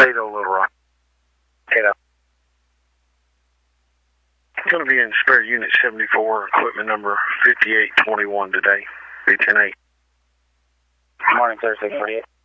Tato, Little Rock. Tato. It's going to be in spare unit 74, equipment number 5821 today, B108. Morning, Thursday, 48.